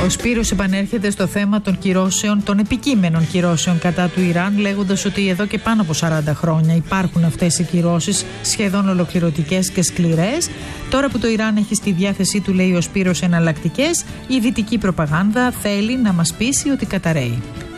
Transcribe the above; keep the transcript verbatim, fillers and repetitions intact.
Ο Σπύρος επανέρχεται στο θέμα των κυρώσεων, των επικείμενων κυρώσεων κατά του Ιράν, λέγοντας ότι εδώ και πάνω από σαράντα χρόνια υπάρχουν αυτές οι κυρώσεις, σχεδόν ολοκληρωτικές και σκληρές. Τώρα που το Ιράν έχει στη διάθεσή του, λέει ο Σπύρος, εναλλακτικές, η δυτική προπαγάνδα θέλει να μας πείσει ότι καταραίει.